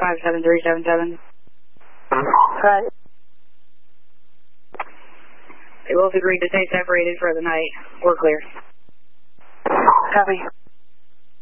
57377. Right. They both agreed to stay separated for the night. We're clear. Copy.